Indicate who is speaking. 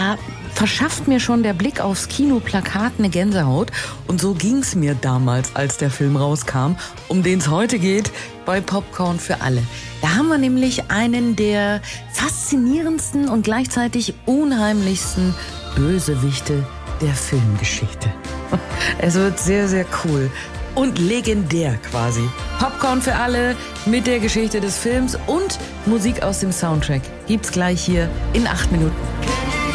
Speaker 1: da verschafft mir schon der Blick aufs Kinoplakat eine Gänsehaut. Und so ging's mir damals, als der Film rauskam, um den es heute geht, bei Popcorn für alle. Da haben wir nämlich einen der faszinierendsten und gleichzeitig unheimlichsten Bösewichte der Filmgeschichte. Es wird sehr, sehr cool und legendär quasi. Popcorn für alle mit der Geschichte des Films und Musik aus dem Soundtrack gibt's gleich hier in 8 Minuten.